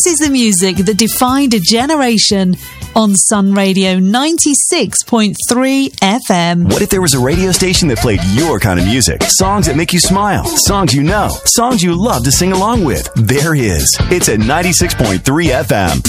This is the music that defined a generation on Sun Radio 96.3 FM. What if there was a radio station that played your kind of music? Songs that make you smile, songs you know, songs you love to sing along with. There is. It's at 96.3 FM.